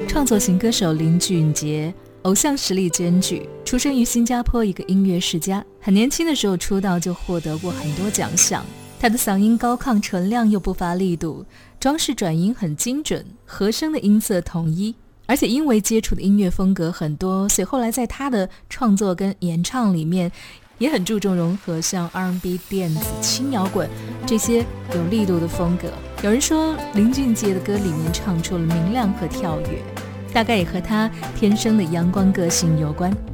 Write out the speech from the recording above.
创作型歌手林俊杰，偶像实力兼具，出生于新加坡一个音乐世家，很年轻的时候出道就获得过很多奖项。他的嗓音高亢纯亮又不乏力度，装饰转音很精准，和声的音色统一，而且因为接触的音乐风格很多，所以后来在他的创作跟演唱里面也很注重融合像 R&B、 电子、轻摇滚这些有力度的风格。有人说林俊杰的歌里面唱出了明亮和跳跃，大概也和他天生的阳光个性有关。